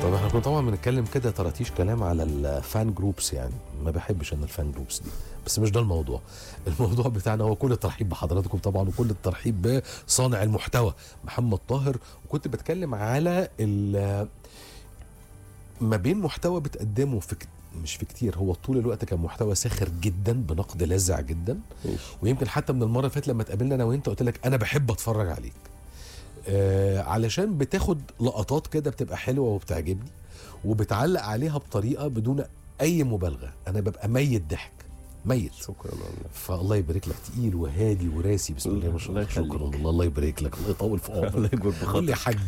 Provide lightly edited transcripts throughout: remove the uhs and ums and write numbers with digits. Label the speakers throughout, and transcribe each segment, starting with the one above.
Speaker 1: طب احنا كنا طبعا بنتكلم كده طرطيش كلام على الفان جروبس، يعني ما بحبش انا الفان جروبس دي، بس مش ده الموضوع. الموضوع بتاعنا هو كل الترحيب بحضراتكم طبعا، وكل الترحيب بصانع المحتوى محمد طاهر. وكنت بتكلم على ما بين محتوى بتقدمه مش في كتير، هو طول الوقت كان محتوى ساخر جدا بنقد لاذع جدا. ويمكن حتى من المره اللي فاتت لما اتقابلنا انا وانت قلت لك انا بحب اتفرج عليك، علشان بتاخد لقطات كده بتبقى حلوه وبتعجبني وبتعلق عليها بطريقه بدون اي مبالغه، انا ببقى ميت ضحك ميت.
Speaker 2: شكرا والله.
Speaker 1: فالله يبارك لك، تقيل وهادي وراسي، بسم الله ما شاء الله. شكرا والله، الله يبارك لك، الله يطول في عمرك.
Speaker 2: الله يكبر بخاطرك.
Speaker 1: قول لي يا حاج.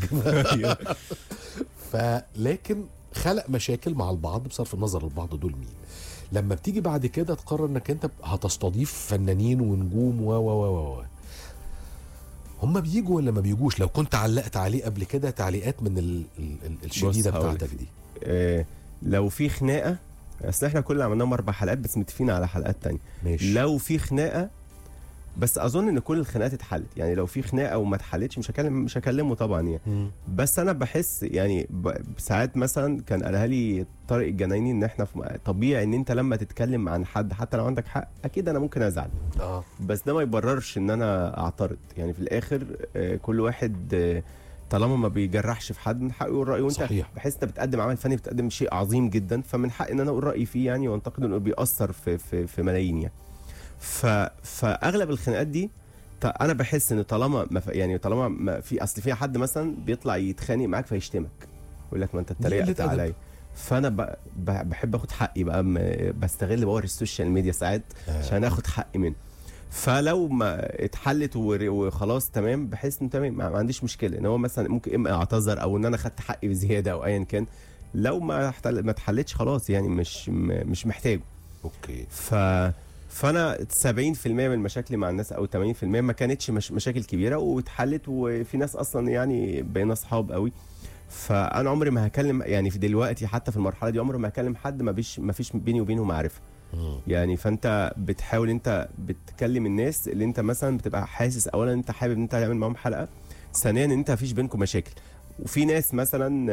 Speaker 1: فلكن خلق مشاكل مع البعض بصرف النظر البعض دول مين. لما بتيجي بعد كده تقرر انك انت هتستضيف فنانين ونجوم و هم بيجوا ولا ما بيجوش؟ لو كنت علقت عليه قبل كده تعليقات من الشديده بتاعتك دي.
Speaker 2: لو في خناقه، اصل احنا كل اللي عملناهم 4 حلقات بس متفقين على حلقات تانية.
Speaker 1: ماشي.
Speaker 2: لو في خناقه، بس اظن ان كل الخناقات اتحلت، يعني لو في خناقه وما اتحلتش مش هكلمه طبعا يعني. بس انا بحس يعني ساعات مثلا كان قالها لي طارق الجنايني ان احنا طبيعي ان انت لما تتكلم عن حد حتى لو عندك حق اكيد انا ممكن ازعل، بس ده ما يبررش ان انا اعترض. يعني في الاخر كل واحد طالما ما بيجرحش في حد من حقه يقول رايه. وانت
Speaker 1: صحيح.
Speaker 2: بحس انت بتقدم عمل فني، بتقدم شيء عظيم جدا، فمن حق ان انا اقول رايي فيه يعني، وانتقد انه بيأثر في ملايين يعني. فاغلب الخناقات دي انا بحس ان طالما ما في اصل في حد مثلا بيطلع يتخانق معاك فيشتمك يقول لك ما انت اتريقت عليا، فانا بحب اخد حقي بقى، بستغل باور السوشيال ميديا ساعات عشان اخد حقي منه. فلو ما اتحلت وخلاص تمام، بحس ان تمام ما عنديش مشكله ان هو مثلا ممكن اما اعتذر او ان انا خدت حقي بزياده او ايا كان. لو ما اتحلتش خلاص يعني مش محتاجه.
Speaker 1: اوكي.
Speaker 2: فانا 70% من مشاكلي مع الناس او 80% ما كانتش مشاكل كبيره واتحلت، وفي ناس اصلا يعني بقينا اصحاب قوي. فانا عمري ما هكلم يعني في دلوقتي حتى في المرحله دي عمري ما هكلم حد ما فيش بيني وبينه معرفه يعني. فانت بتحاول انت بتكلم الناس اللي انت مثلا بتبقى حاسس اولا انت حابب ان انت تعمل معاهم حلقه، ثانيا ان انت مفيش بينكم مشاكل. وفي ناس مثلا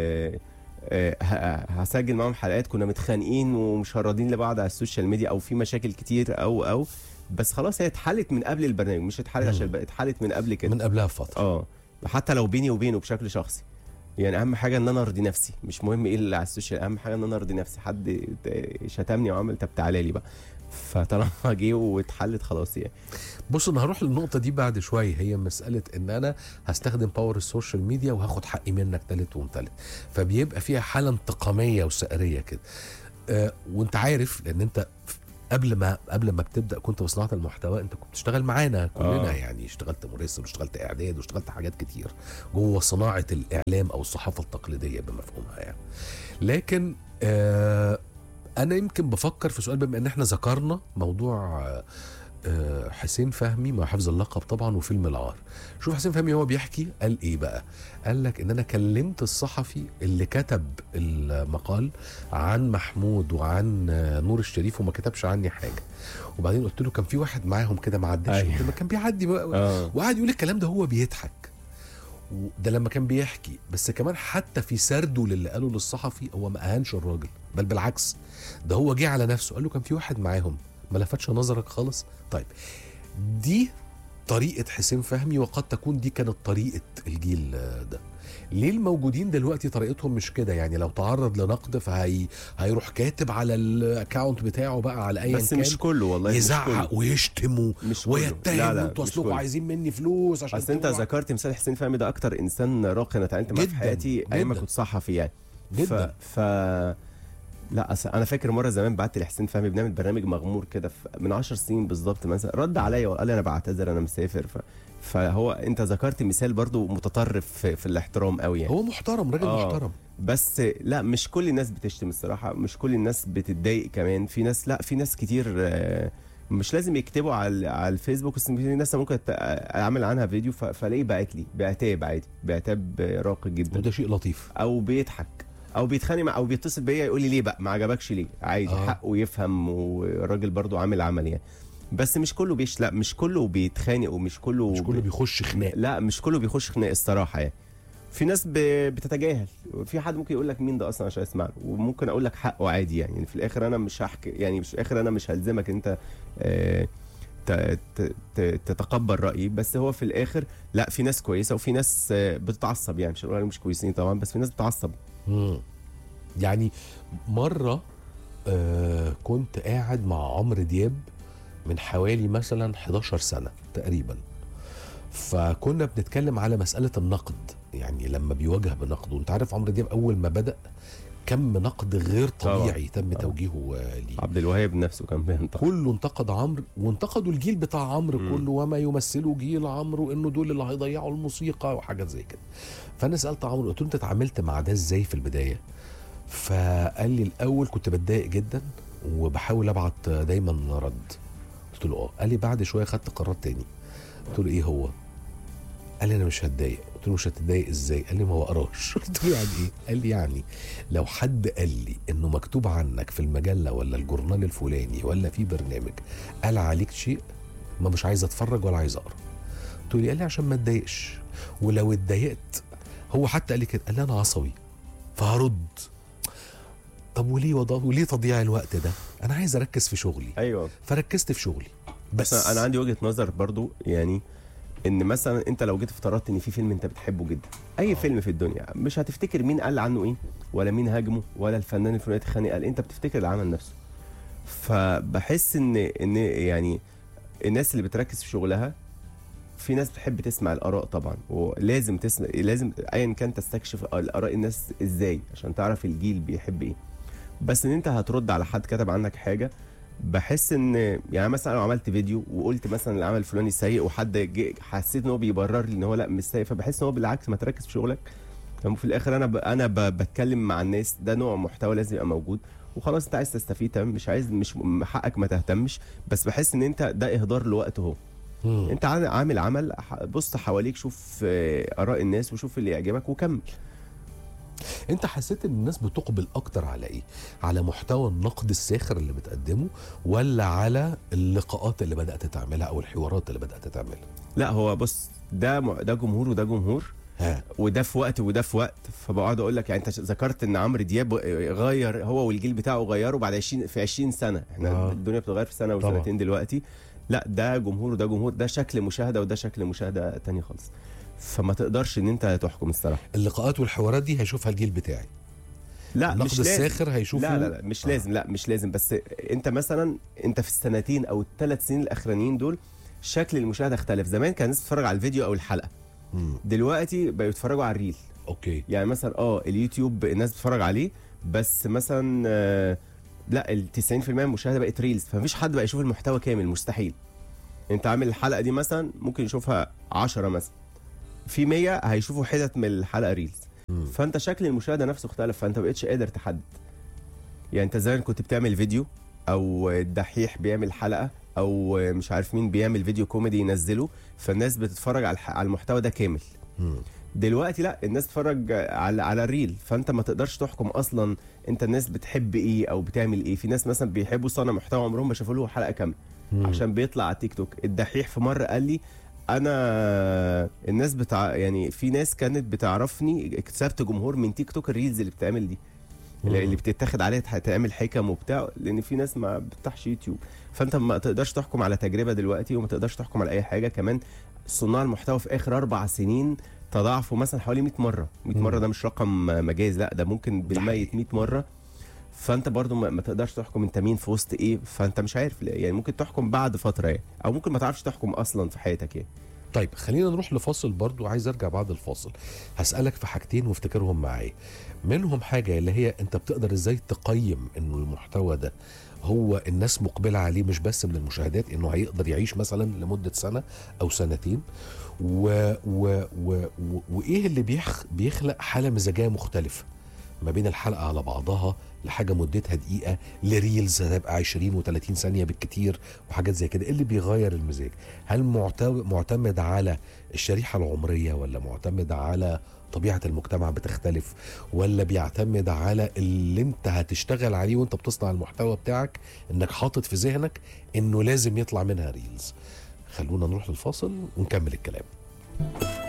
Speaker 2: هسجل معاهم حلقات كنا متخانقين ومشردين لبعض على السوشيال ميديا او في مشاكل كتير او بس خلاص هي اتحلت من قبل البرنامج، مش اتحلت عشان اتحلت من قبل كده،
Speaker 1: من قبلها بفتره.
Speaker 2: حتى لو بيني وبينه بشكل شخصي يعني. اهم حاجه ان انا ارضي نفسي، مش مهم ايه اللي على السوشيال، اهم حاجه ان انا ارضي نفسي. حد شتمني وعمل طب تعالى لي بقى، فطالما جه واتحلت خلاص يعني.
Speaker 1: بص انا هروح للنقطه دي بعد شويه، هي مساله ان انا هستخدم باور السوشيال ميديا وهاخد حقي منك تالت ومتالت، فبيبقى فيها حاله انتقاميه وسائريه كده. وانت عارف لان انت قبل ما بتبدا كنت في صناعه المحتوى، انت كنت بتشتغل معانا كلنا يعني، اشتغلت مراسل واشتغلت اعداد واشتغلت حاجات كتير جوه صناعه الاعلام او الصحافه التقليديه بمفهومها يعني. لكن انا يمكن بفكر في سؤال، بما ان احنا ذكرنا موضوع حسين فهمي مع حفظ اللقب طبعا وفيلم العار. شوف حسين فهمي هو بيحكي قال ايه بقى، قال لك ان انا كلمت الصحفي اللي كتب المقال عن محمود وعن نور الشريف وما كتبش عني حاجه، وبعدين قلت له كان في واحد معاهم كده ما عداش ما كان بيعدي وقعد يقول الكلام ده هو بيضحك. وده لما كان بيحكي، بس كمان حتى في سرده للي قاله للصحفي هو ما اهانش الراجل، بل بالعكس ده هو جه على نفسه قال له كان في واحد معاهم ما لفتش نظرك خالص. طيب دي طريقة حسين فهمي، وقد تكون دي كانت طريقة الجيل ده. ليه الموجودين دلوقتي طريقتهم مش كده؟ يعني لو تعرض لنقد هيروح كاتب على الاكاونت بتاعه بقى على اي
Speaker 2: بس
Speaker 1: كان،
Speaker 2: مش كله والله،
Speaker 1: يزعق ويشتم ويتهم انتوا اصلكم عايزين مني فلوس عشان
Speaker 2: اصل انت ذكرت مثال حسين فهمي، ده اكتر انسان راقي انا اتعاملت معاه في حياتي ايام ما كنت صحفي يعني جدا. لا اصل انا فاكر مره زمان بعت لحسين فهمي بنعمل برنامج مغمور كده من 10 سنين بالظبط مثلا، رد عليا وقال لي انا بعتذر انا مسافر. فهو انت ذكرت مثال برضو متطرف في الاحترام قوي يعني.
Speaker 1: هو محترم، راجل محترم.
Speaker 2: بس لا مش كل الناس بتشتم الصراحه، مش كل الناس بتتضايق كمان. في ناس لا في ناس كتير مش لازم يكتبوا على الفيسبوك، بس في ناس ممكن اعمل عنها فيديو فلاقيه باعت لي بعتاب عادي، بعتاب راقي جدا،
Speaker 1: وده شيء لطيف.
Speaker 2: او بيضحك او بيتخانق مع او بيتصل بيا يقول لي ليه بقى ما عجبكش ليه، عادي حقه يفهم، والراجل برضو عامل عمل يعني. بس مش كله لا مش كله بيتخانق، ومش كله
Speaker 1: بيخش خناق،
Speaker 2: لا مش كله بيخش خناق الصراحه يعني. في ناس بتتجاهل، في حد ممكن يقول لك مين ده اصلا عشان اسمع له، وممكن اقول لك حقه عادي يعني في الاخر انا مش هحكي، يعني في الاخر انا مش هلزمك انت تتقبل رايي، بس هو في الاخر لا، في ناس كويسه وفي ناس بتتعصب، يعني مش هنقول عليهم مش كويسين طبعا، بس في ناس بتتعصب.
Speaker 1: يعني مره كنت قاعد مع عمرو دياب من حوالي مثلا 11 سنه تقريبا، فكنا بنتكلم على مساله النقد، يعني لما بيواجه بنقد، وانت عارف عمرو دياب اول ما بدا كم نقد غير طبيعي تم توجيهه ليه.
Speaker 2: عبد الوهاب نفسه كان بينتقد،
Speaker 1: كله انتقد عمرو، وانتقدوا الجيل بتاع عمرو كله وما يمثله جيل عمرو، انه دول اللي هيضيعوا الموسيقى وحاجات زي كده. فانا سالت عمرو قلت له انت اتعاملت مع ده ازاي في البدايه؟ فقال لي الاول كنت بتضايق جدا وبحاول ابعت دايما رد. قلت له قال لي بعد شويه خدت قرار تاني. قلت له ايه هو؟ قال لي انا مش هتضايق. قلت له مش هتتضايق ازاي؟ قال لي ما هو قراش. قلت له يعني ايه؟ قال لي يعني لو حد قال لي انه مكتوب عنك في المجله ولا الجورنال الفلاني ولا في برنامج قال عليك شيء، ما مش عايز اتفرج ولا عايز اقرا. قلت له قال لي عشان ما اتضايقش، ولو اتضايقت هو حتى قال لي كده، قال لي انا عصبي فهرد. طب وليه تضييع الوقت ده؟ انا عايز اركز في شغلي.
Speaker 2: ايوه،
Speaker 1: فركزت في شغلي. بس
Speaker 2: انا عندي وجهه نظر برضو، يعني ان مثلا انت لو جيت افترضت ان في فيلم انت بتحبه جدا، اي فيلم في الدنيا، مش هتفتكر مين قال عنه ايه ولا مين هاجمه ولا الفنان الفلاني اتخانق قال، انت بتفتكر العمل نفسه. فبحس ان يعني الناس اللي بتركز في شغلها، في ناس بتحب تسمع الاراء طبعا، ولازم تسمع، لازم ايا كان تستكشف الاراء الناس ازاي عشان تعرف الجيل بيحب ايه. بس ان انت هترد على حد كتب عنك حاجه، بحس ان يعني مثلا لو عملت فيديو وقلت مثلا العمل الفلاني سيء، وحد حسيت ان هو بيبرر لي ان هو لا مش سيء، فبحس ان هو بالعكس ما تركز في شغلك. في الاخر انا بتكلم مع الناس، ده نوع محتوى لازم يبقى موجود، وخلاص انت عايز تستفيد تمام، مش عايز، مش حقك ما تهتمش، بس بحس ان انت ده اهدار لوقت اهو. انت عامل عمل، بص حواليك، شوف اراء الناس وشوف اللي يعجبك وكمل.
Speaker 1: انت حسيت ان الناس بتقبل اكتر على ايه؟ على محتوى النقد الساخر اللي بتقدمه، ولا على اللقاءات اللي بدأت تعملها او الحوارات اللي بدأت تعملها؟
Speaker 2: لا هو بص، ده جمهور وده جمهور، وده في وقت وده في وقت. فبقعد اقول لك، يعني انت ذكرت ان عمرو دياب غير، هو والجيل بتاعه غيروا بعد 20 سنه، احنا الدنيا بتتغير في سنه وسنتين دلوقتي. لا ده جمهور وده جمهور، ده شكل مشاهده وده شكل مشاهده تاني خالص. فما تقدرش ان انت تحكم الصراحه.
Speaker 1: اللقاءات والحوارات دي هيشوفها الجيل بتاعي،
Speaker 2: لا
Speaker 1: النقد
Speaker 2: مش
Speaker 1: الساخر هيشوفه.
Speaker 2: لا مش لازم، لا مش لازم، بس انت مثلا انت في السنتين او الثلاث سنين الاخرانيين دول شكل المشاهده اختلف. زمان كان الناس تتفرج على الفيديو او الحلقه، دلوقتي بقوا يتفرجوا على الريل.
Speaker 1: اوكي،
Speaker 2: يعني مثلا اليوتيوب الناس بتتفرج عليه، بس مثلا لا ال 90% من المشاهده بقت ريلز، فمفيش حد بقى يشوف المحتوى كامل، مستحيل. انت عامل الحلقه دي مثلا ممكن يشوفها 10 مثلا، في 100 هيشوفوا حتت من الحلقه ريلز. فانت شكل المشاهده نفسه اختلف، فانت بقيتش قادر تحدد. يعني انت زمان كنت بتعمل فيديو، او الدحيح بيعمل حلقه، او مش عارف مين بيعمل فيديو كوميدي ينزله، فالناس بتتفرج على المحتوى ده كامل. دلوقتي لا، الناس بتتفرج على الريل، فانت ما تقدرش تحكم اصلا انت الناس بتحب ايه او بتعمل ايه. في ناس مثلا بيحبوا صانع محتوى عمرهم ما شافوا له حلقه كامله عشان بيطلع على تيك توك. الدحيح في مره قال لي انا الناس يعني في ناس كانت بتعرفني، اكتسبت جمهور من تيك توك، الريلز اللي بتعمل دي اللي بتتاخد عليها هتعمل حكم وبتاع، لان في ناس ما بتفتحش يوتيوب. فانت ما تقدرش تحكم على تجربه دلوقتي، وما تقدرش تحكم على اي حاجه. كمان صناع المحتوى في اخر 4 سنين تضاعفوا مثلا حوالي 100 مره. 100 مره ده مش رقم مجاز، لا ده ممكن بالميت 100 مره. فانت برضو ما تقدرش تحكم انت مين في وسط ايه، فانت مش عارف يعني. ممكن تحكم بعد فتره يعني، او ممكن ما تعرفش تحكم اصلا في حياتك يعني.
Speaker 1: طيب خلينا نروح لفاصل، برضو عايز ارجع بعد الفاصل هسألك في حاجتين وافتكرهم معايا. منهم حاجة اللي هي انت بتقدر ازاي تقيم انه المحتوى ده هو الناس مقبلة عليه، مش بس من المشاهدات، انه هيقدر يعيش مثلا لمدة سنة او سنتين، وايه اللي بيخلق حالة مزاجية مختلفة ما بين الحلقة على بعضها لحاجة مدتها دقيقة، لريلز هتبقى 20 و30 ثانية بالكتير وحاجات زي كده. إيه اللي بيغير المزاج؟ هل معتمد على الشريحة العمرية، ولا معتمد على طبيعة المجتمع بتختلف، ولا بيعتمد على اللي انت هتشتغل عليه وانت بتصنع المحتوى بتاعك، انك حاطط في ذهنك انه لازم يطلع منها ريلز؟ خلونا نروح للفاصل ونكمل الكلام.